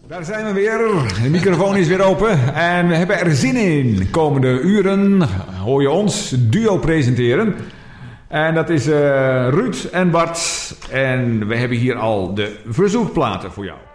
Daar zijn we weer. De microfoon is weer open en we hebben er zin in. Komende uren hoor je ons duo presenteren. En dat is Ruud en Bart. En we hebben hier al de verzoekplaten voor jou.